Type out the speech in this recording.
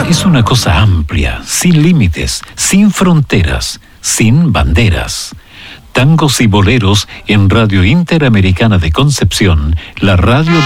es una cosa amplia, sin límites, sin fronteras, sin banderas. Tangos y boleros en Radio Interamericana de Concepción, la radio